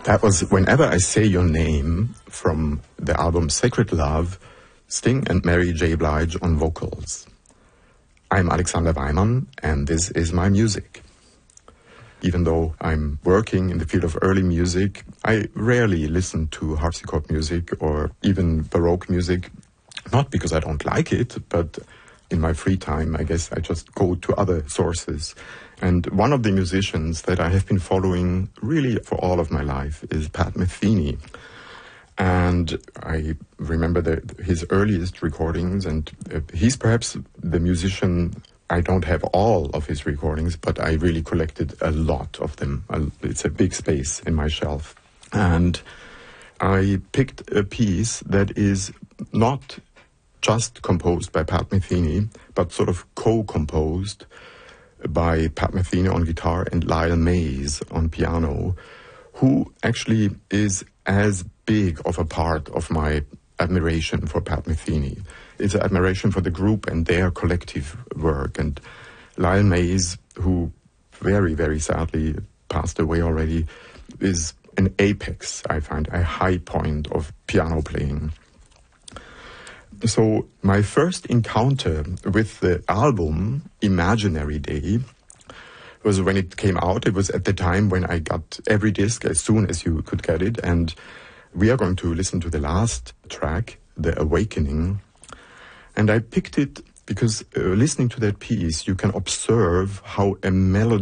That was Whenever I Say Your Name from the album Sacred Love, Sting and Mary J. Blige on vocals. I'm Alexander Weimann, and this is my music. Even though I'm working in the field of early music, I rarely listen to harpsichord music or even Baroque music, not because I don't like it, but in my free time, I guess I just go to other sources. And one of the musicians that I have been following really for all of my life is Pat Metheny. And I remember his earliest recordings, and he's perhaps the musician. I don't have all of his recordings, but I really collected a lot of them. It's a big space in my shelf. And I picked a piece that is not just composed by Pat Metheny, but sort of co-composed by Pat Metheny on guitar and Lyle Mays on piano, who actually is as big of a part of my admiration for Pat Metheny. It's an admiration for the group and their collective work. And Lyle Mays, who very, very sadly passed away already, is an apex, I find, a high point of piano playing. So my first encounter with the album Imaginary Day was when it came out. It was at the time when I got every disc as soon as you could get it. And we are going to listen to the last track, The Awakening. And I picked it because listening to that piece, you can observe how a melody